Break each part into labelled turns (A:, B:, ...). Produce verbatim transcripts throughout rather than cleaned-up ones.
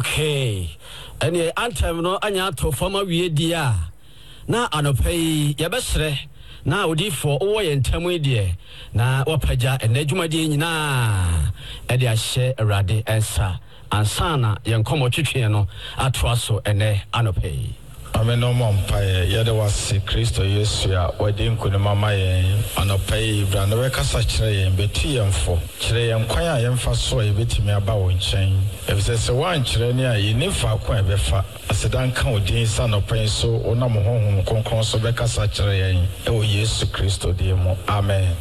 A: Okay. Any anthem no anya to former we dia. Na anopai yabesre na odi for owo ye ntamu die na wapaja enadwumade nyina e de ahye awrade ensa ansana ye nkomo twetwe no atoa so ene anopai.
B: Amen. No more empire. Yada was Christo Yesuya, wedding could mama ye, anopai, brand of Cassachere, and Betty and four. Chere and Quaya and Faso, a bit me about in chain. If there's a one Cherenia, you never quite befa. As a dan count, Dean son of Prince, so on a home, concurrence of Cassachere, oh yes, Christo Demo. Amen.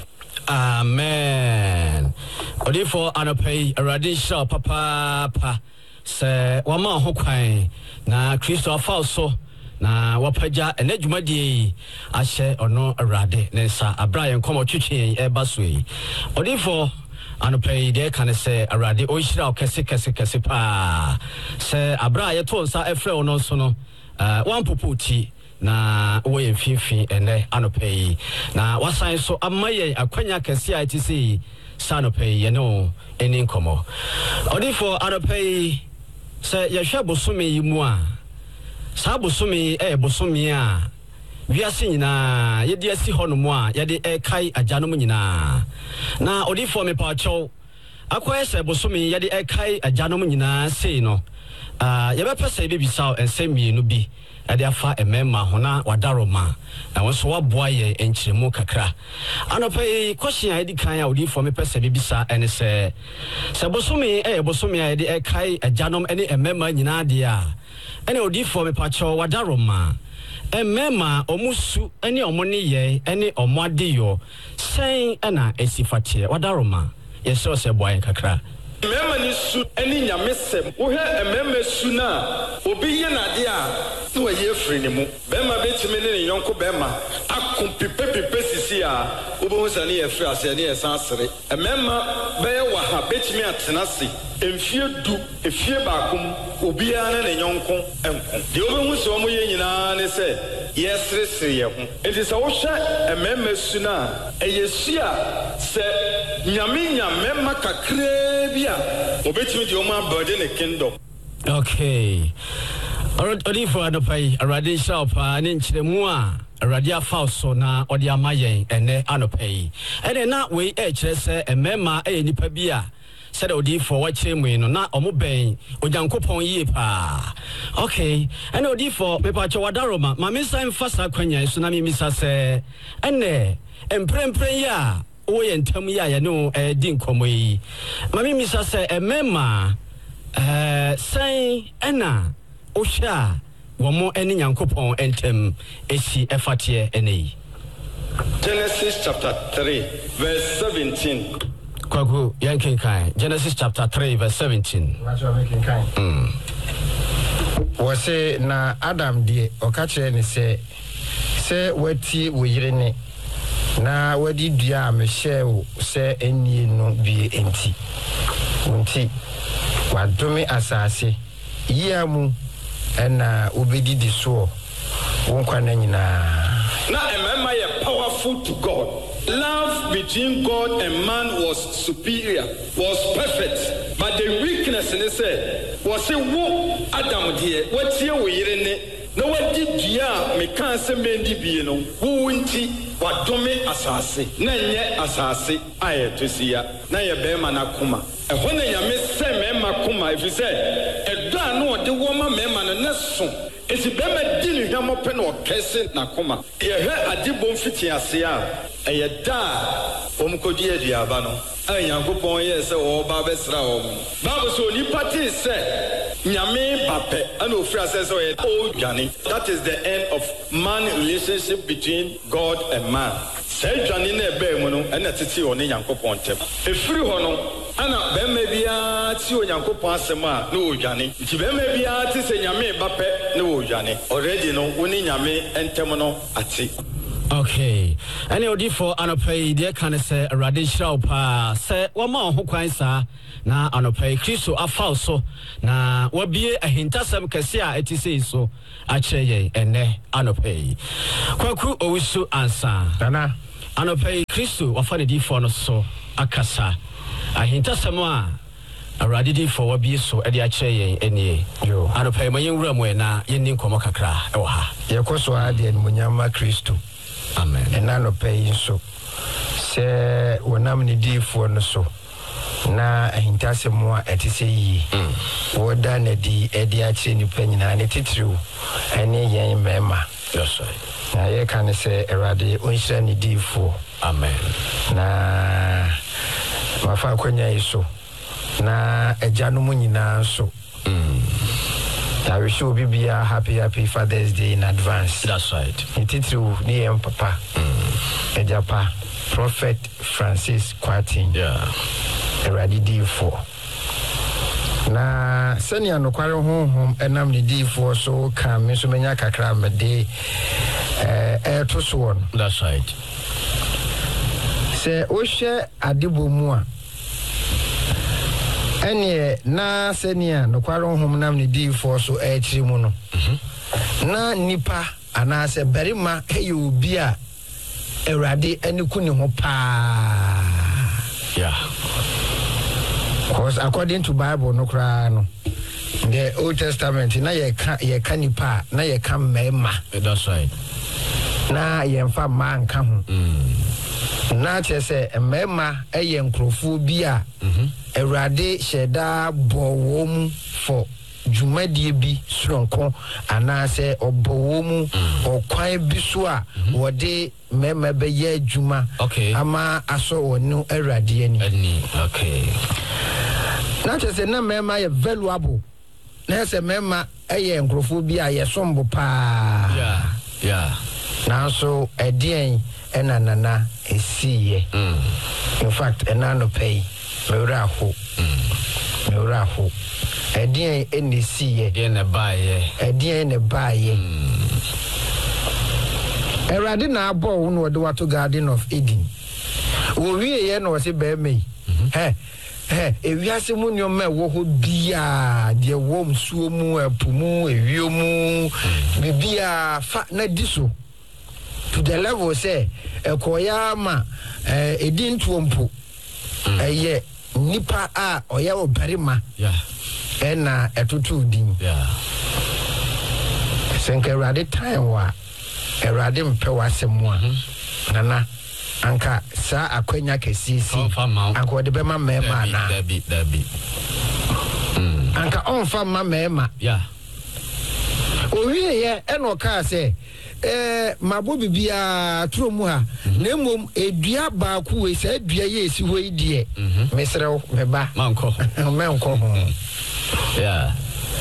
A: Amen. Odi for anopai, a radisha papa, pa, say, one more hookine, na Christo Falso. Na wapaja enadwumade ahye ono awrade nensa abrayan komo twetwe e basoi odifo anopai de kan se awrade o hira o kese kese kese pa se abraye to nsa efre ono so no wan popoti na wo ye mfimfin ene anopai na wasan so amaye akwanya kese a itisi sanopai ye no eni nkomo odifo anopai se ye hwe bosome yi mu a Sabusumi e bosumi a wiase nyina yedi asi honomu a yede e kai ajanom nyina na odifo me pacho akoye se bosumi yede e kai ajanom nyina sei no ah yebepese bebisa ensemi no bi ade afa emema hona wadaroma na wonso waboa ye enchiremu kakra anope question edi kan ya odifo me pese bebisa ene se se bosumi e bosumi a yede e kai ajanom ene emema nyina de a ene odifo me pacho wadaroma emema omusu ene omone ye ene omwadeyo sen ena esifate wadaroma yeso se boa kakra
C: Mema ni su eni nyamesem wo he emema su na obi ye na de a no ye free ni mu bema betime ne yonko bema akompipe pipe sisi a obo husa ne ye free ase ne ye san sere emema be wa ha betime atena se emfie du efie baakom obi ana ne yonko enko de obo husa omo ye nyina ne se ye sere sere ye ho enti se wo hwe emema su na eyesu a se nyame nyamema kakre bi obetimi di oma burden the kingdom.
A: Okay. Odi for anopai arade shop ani nchiremu a arade afa so na odi amayen ene anopai. Ene na we e kire se emema e nipa bi a said odi for wachiremu no na omo ben ojankopon yie pa. Okay. Ene odi for me pa chawadaroma ma me san fasa kwanya so na me misa se ene emprempren ya o ye ntam ya ya no eh din komo yi mami misa se emema eh san ena o hia wo mo eni nyankopon entem esi efatie eni
C: Genesis chapter three verse seventeen
A: kwaku yankin kai Genesis chapter three verse seventeen
D: what you making kai mm wo se na Adam die o ka kire ni se se wati wo yire ne na wadi dua me shew se eni no bi enti enti wadome asase yiamu ena obedi di so wonkwa na nyina
C: na emema ye powerful to God. Love between God and man was superior, was perfect, but the weakness in say was say wo Adam die watie wo yire ne na wadi dua me kan se mendi bi no wo nti wadome asase na nye asase ayetosia na ye bema na kuma ehwo na nyame se mema kuma if say edo no de wo ma mema no ne so esi bema di ni hwamo pe na okese na kuma ye he adibom fiti ase a eye da omkodi aduaba no anyankopon ye se wo ba besra wo babo so ni party se nyame bape ana ofra se so ye o dwane. That is the end of man relationship between God and man. Say dwane na ebe mu no na tete oni nyankopon tem efiri ho no ana bema bia ti onyankopon asem a na o dwane nti bema bia ti se nyame bape na o dwane already no woni nyame entem no ati.
A: Okay. Any odifo anopai de kan se arade hira pa se wo ma ho kwan sa na anopai Kristo afa so na wabie ahintasem kese a etise so a kire ye ene anopai kwaku owusu ansa
D: dana
A: anopai Kristo wafa ne difo no so akasa ahintasem a Already for what be so at the Ache any yo. I don't pay my young room when I ending Komokakra. Oh, ha. Yakoso Adi and Munyama Christo. Amen. And I no pay so. Say, when I'm in the for no so. Na ahintase mo etise yi woda na di edi ache ni panyina ne titru ene yen mema yes sir na ye kan se erade onhira ni difo amen na mafa kwanya iso na ejanu mu nyina so mm I wish you be a happy happy Father's Day in advance. That's right. Titru ni em papa mm ejapa Prophet Francis Kwatin. Yeah. Ready D four. Na senior no kware honhom enam ni D four so kan me so menya kakra me de eh eh to so on. That's right. Se o hwe adebo mu a ene na senior no kware honhom nam ni D four so e chiri mu no. Mhm. Na nipa ana se berima he obi a Erade eni kuni ho pa. Yeah. Because according to Bible no kra no. The Old Testament na ye ka ye kanipa na ye ka mema. That's right. Na ye mfa man ka ho. Mm. Na che se mema eye nkrofo bi a. Mhm. Erade sheda bowo mu for Jumadi bi sonko anase obowomu okwan bi so a wode mema be ye juma ama aso wonu erade ani ani okay na tese na mema ye valuable na se mema eye nkrofo bi a ye sombo pa yeah yeah na so edien enanana esiye mm in fact enano pay mewra ho mm mewra ho Edien ene siye ene baye edien ene baye Erade na abo no de wato Garden of Eden wo wie ye no se be me he he ewiase mu nyom me wo ho bia de wo msuo mu apumu ewio mu bibia fa na diso to the level say ekoya ma edin tuompo eye nipa a oya obarima yeah ena etutu din yeah senke Erade time wa Erade mpe wasemu a nana anka sa akwanya kesisi anka ode be ma mema na dabi dabi mm anka onfa ma mema yeah owie ye eno ka se eh mabo bibia tromu ha na mom edua ba ku we se edua ye esi ho idie mesrew meba manko menko ho yeah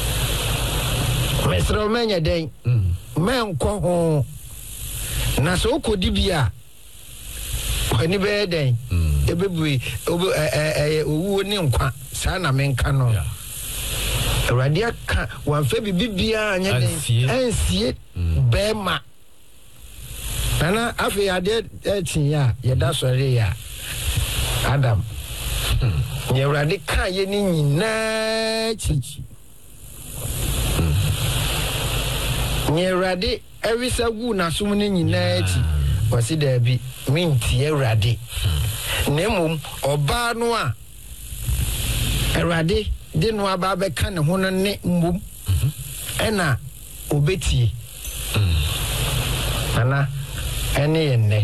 A: mesrew menye den menko ho na so kodi bia ani be den ebebui obu eh owu ni nkwa sa na menka no Erade aka wanfa bibia anya den ansie bema Nana afi ade etin ya yeda sori ya Adam nye Erade ka ye ni nyina chichi nye Erade ewisa gu na sum ni nyina chi wasi da bi minti Erade nemum oba no a Erade de no aba be ka ne ho no ne mbum ena obetie ana ene ene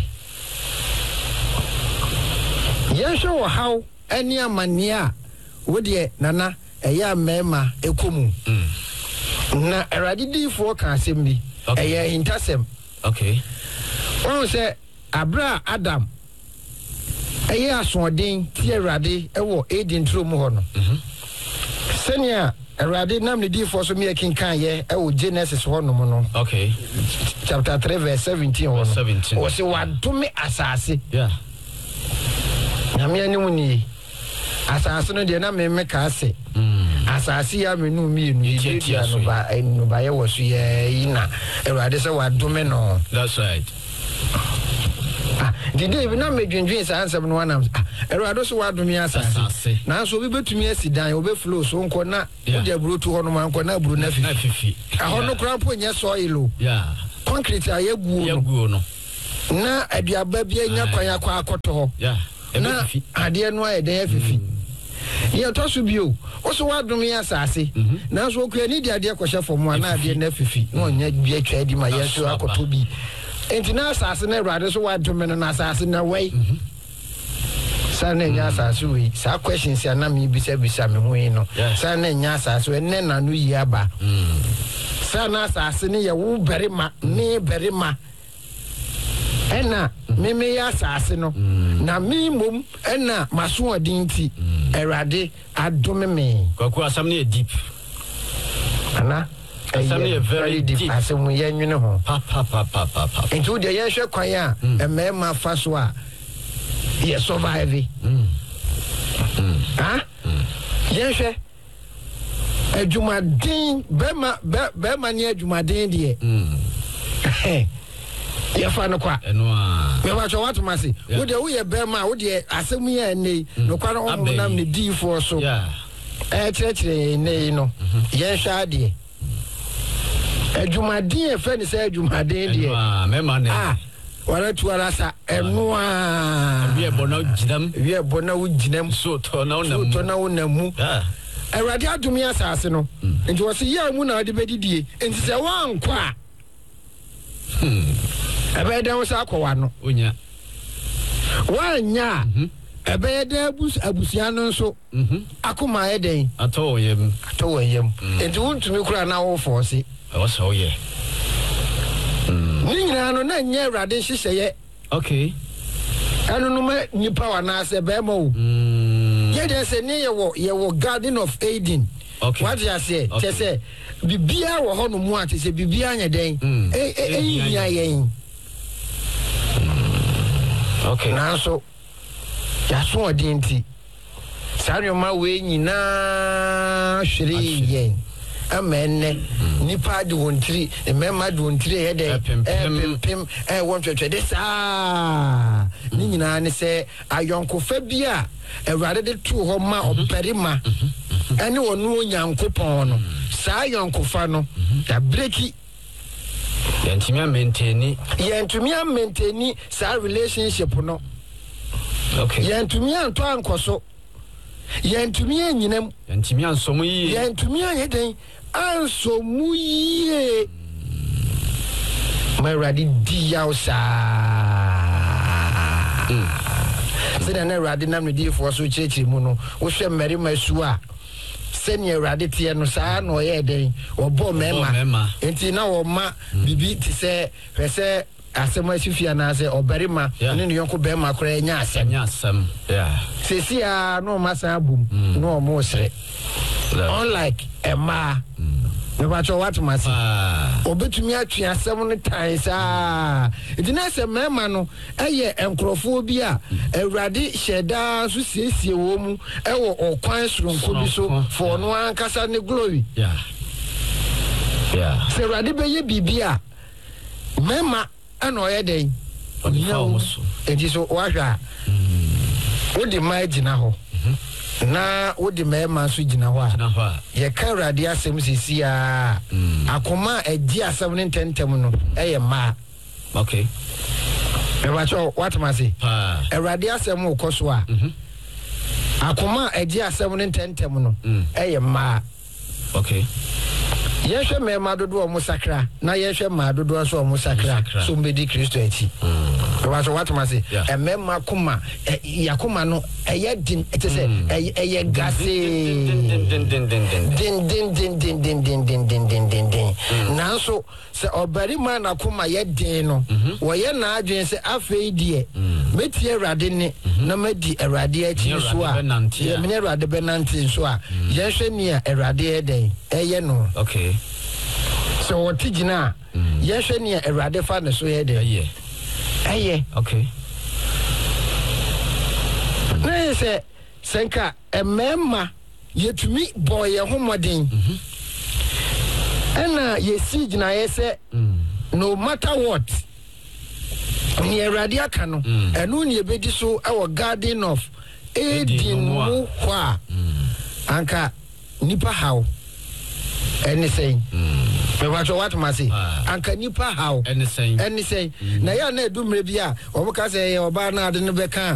A: yesho wo haw ene amania wode nana eya mema ekomu na Erade di fo ka asem bi eya intasem okay won se abra Adam eya asoden ti Erade ewo Eden trom ho no mhm senia Erade nam ne di fo so me kinkan ye ewo Genesis ho no no okay chapter three verse seventeen ho no o se wadome asase yeah na me ani muni asase no de na me me ka ase mm asase ya me no mi enu ye dia no ba enu ba ye wo so ye ina Erade se wadome no that's right ah did even na me dwendwen sa ansem no anam ah Erade so wadome asase na so bi betumi asidan obe flow so nko na odi abrotu ho no man nko na aburu na fifi ah no kra po nya soil yeah concrete ayeguo no no na aduaba bia nya kwan akwa akoto ho yeah na ade no ayede afifi
D: ye to so bio wo so wadom ye asase na so okua ni dia dia kwhye fom ana dia na fifi no nya bia twa di ma ye so akoto bi enti na asase na Awurade so wadom no na asase na wai sana nya asase we sa questions ya na me bisa bisa me ho yi no sana nya asase we ne na no yi aba sana asase ne ye wo berima me berima ena me me ya asase no na me mom ena maso odin ti Awurade adome me
A: kwaku asam ne deep
D: ana
A: asam ne very deep
D: asem ye nwene ho
A: pa pa pa pa pa
D: enti wo de ye hwe kwan a emema fa so a ye survive ah ye hwe adwumaden bema bema ne adwumaden de eh ye fa no kwa
A: eno a
D: me wa cho what masi wo de wo ye bema wo de asem ye nei no kwa no mo nam ne di for so
A: yeah
D: eh kire kire nei no ye hwe ade adwumaden e fa ni say adwumaden de
A: ah mema ne
D: ah wala tuara sa eno a
A: wie bona ginam
D: wie bona wo ginam
A: so to na wona
D: so to na wona mu
A: ah
D: Awurade adom ya asase no enti wo se ya mu na de bedidie enti se wa nkwa hmm ebe da wo sa akwa no
A: onya
D: wa nya ebe da abus abusia no nso mhm akoma ye den
A: ato yem
D: ato yem enti wo ntumi kura na wo force
A: e wo so ye
D: ni nyina no na nya Awurade hyehyɛ ye
A: okay
D: anu no me nipa wa na se be mo ye dey say ne ye wo ye wo Garden of Eden
A: okay
D: what you say te say bibia wo ho no mu ate say bibia nya den eh eh nya yen
A: okay
D: na so ya so odin ti sare ma we nyina hwere yen amenne nipa de wontiri emema de wontiri ye de eh pim eh won twetwe de sa ni nyina ne se ayonko fa bia Awurade de tu ho ma operima ene wonu onyankopon no sa ayonko fa no da breki
A: yentimi a maintain
D: yentimi a maintain sa relationship no
A: okay
D: yentimi anto ankoso yentimi anyinam
A: yentimi ansomu yi
D: yentimi anyeden ansomu yi my ready diausa sɛ na Awurade nam ne di fo so kyerɛkyerɛ mu no wo hwɛ mmarima su a sɛnea Awurade teɛ no saa na ɔyɛ den ɔbɔ mmarima enti na wɔma bibi te sɛ hwɛ sɛ asɛm asifia na sɛ ɔbarima ne ne yɔnko barima koraa nya asɛm
A: nya asɛm yeah
D: sesi a no ma san abum no mo sere unlike Emma me ba cho what masi obetumi atwe asɛm no tan saa enti na sɛ mema no ɛyɛ enkrofo bi a Awurade hyɛda so siesie wo mu ɛwɔ ɔkwan soronko bi so for no ankasa ne glory
A: yeah yeah
D: sɛ Awurade bɛyɛ bibia mema ana ɔyɛ den
A: ɔnyawo
D: enti so wahwa wo di mai gina ho na wo di mema so gina ho a ye ka Awurade asɛm sisi a akoma agi asɛm ne ntentem no ɛyɛ ma
A: okay
D: e ba cho what masi Awurade asɛm wo koso a akoma agi asɛm ne ntentem no ɛyɛ ma
A: okay
D: yehwe mema dodo o musakra na yehwe ma dodo so o musakra so mbedi Kristo achi so what masi e mema kuma yakuma no eye din ete se eye gase
A: din din din din
D: din din din din din din din din din din din na so se obari ma na kuma ye din no wo ye na adwen se afei die metie Awurade ne na madi Awurade achi so a ye me Awurade benante so a yehwe ne Awurade e den eye no
A: okay
D: so what tigina yehwe ne Awurade fa ne so ye den
A: eye
D: eye
A: okay
D: na se senka emema yetumi boy ye homodin ena yesi gina ye se no matter what ni Awurade aka no enu ni ebedi so e Garden of Eden mu kwa anka nipa how anything me wa what masi anka nipa how
A: anything
D: anything na ya na edumre bia obo ka se ye oba na ade ne beka